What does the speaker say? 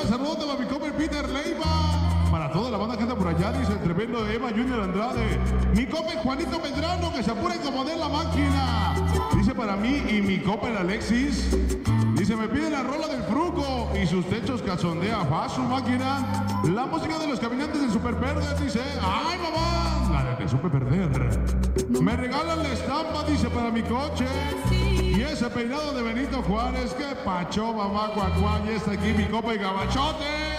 gran saludo para mi compa Peter Leiva. Para toda la banda que anda por allá, dice el tremendo Eva Junior Andrade. Mi compa Juanito Medrano, que se apure como de la máquina. Dice para mí y mi compa el Alexis. Dice, me pide la rola del Fruco y sus techos cachondea a su máquina. La música de los caminantes del Super Perder, dice, ¡ay, mamá! La de Super Perder. Me regalan la estampa, dice, para mi coche. Y ese peinado de Benito Juárez, que pacho, mamá, cuacuá, y está aquí mi copa y gabachote.